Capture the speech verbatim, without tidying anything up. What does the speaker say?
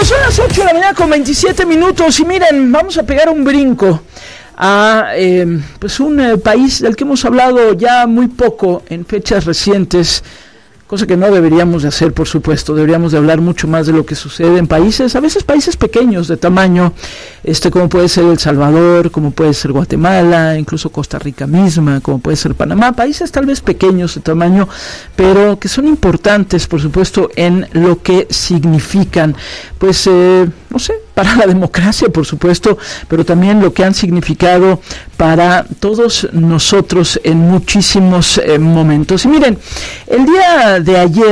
son las ocho de la mañana con veintisiete minutos y miren, vamos a pegar un brinco a eh, pues un eh, país del que hemos hablado ya muy poco en fechas recientes, cosa que no deberíamos de hacer, por supuesto. Deberíamos de hablar mucho más de lo que sucede en países, a veces países pequeños de tamaño, este como puede ser El Salvador, como puede ser Guatemala, incluso Costa Rica misma, como puede ser Panamá, países tal vez pequeños de tamaño, pero que son importantes, por supuesto, en lo que significan, pues, eh, no sé, para la democracia, por supuesto, pero también lo que han significado para todos nosotros en muchísimos eh, momentos. Y miren, el día de ayer